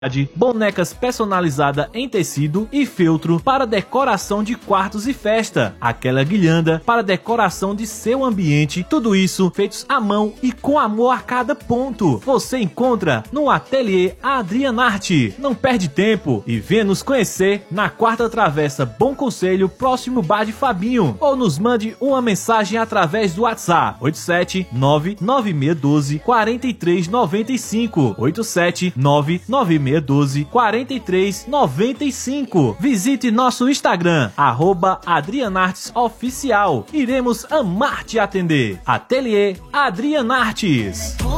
bonecas personalizadas em tecido e feltro para decoração de quartos e festa, aquela guirlanda para decoração de seu ambiente, tudo isso feitos à mão e com amor a cada ponto. Você encontra no Ateliê Adrianarte. Não perde tempo e venha nos conhecer na Quarta Travessa Bom Conselho, próximo Bar de Fabinho, ou nos mande uma mensagem através do WhatsApp 87996124395, 87996124395. Visite nosso Instagram @AdrianartesOficial. Iremos amar te atender. Ateliê Adrianartes.